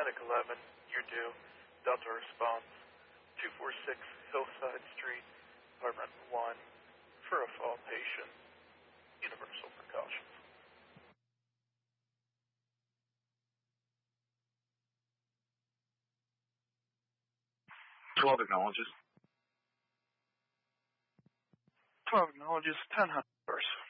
Medic 11, you're due. Delta response, 246 Hillside Street, Apartment 1, for a fall patient. Universal precautions. 12 acknowledges. 12 acknowledges 10 Hunters.